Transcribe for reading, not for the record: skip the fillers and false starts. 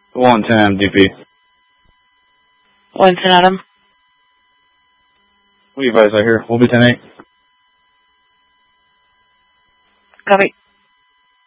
110 DP. 110 Adam. Levi's out here. We'll be 10-8. Copy.